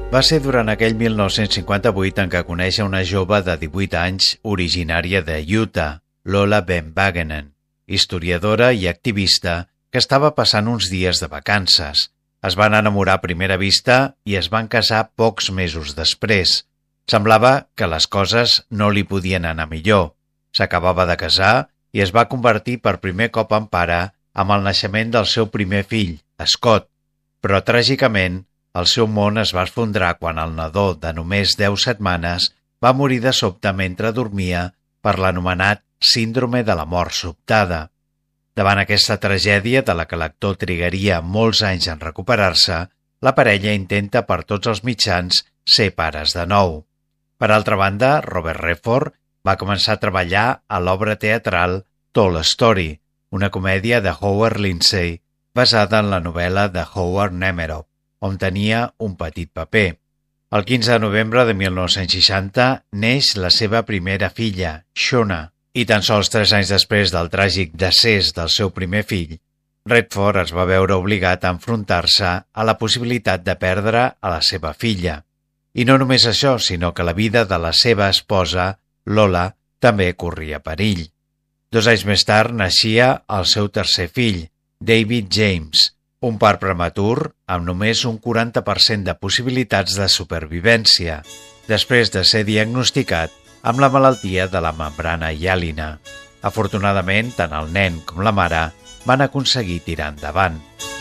Va ser durant aquell 1958 en què coneix una jove de 18 anys originària de Utah, Lola Ben Wagenen, historiadora i activista que estava passant uns dies de vacances. Es van enamorar a primera vista i es van casar pocs mesos després. Semblava que les coses no li podien anar millor. S'acabava de casar i es va convertir per primer cop en pare amb el naixement del seu primer fill, Scott. Però, tràgicament, el seu món es va esfondrar quan el nadó de només 10 setmanes va morir de sobte mentre dormia per l'anomenat síndrome de la mort sobtada. Davant aquesta tragèdia, de la que l'actor trigaria molts anys en recuperar-se, la parella intenta per tots els mitjans ser pares de nou. Per altra banda, Robert Redford va començar a treballar a l'obra teatral Tall Story, una comèdia de Howard Lindsay basada en la novel·la de Howard Nemerov, on tenia un petit paper. El 15 de novembre de 1960 neix la seva primera filla, Shona, i tan sols 3 anys després del tràgic decés del seu primer fill, Redford es va veure obligat a enfrontar-se a la possibilitat de perdre a la seva filla. I no només això, sinó que la vida de la seva esposa, Lola, també corria perill. 2 anys més tard naixia el seu tercer fill, David James, un part prematur amb només un 40% de possibilitats de supervivència, després de ser diagnosticat amb la malaltia de la membrana hialina. Afortunadament, tant el nen com la mare van aconseguir tirar endavant.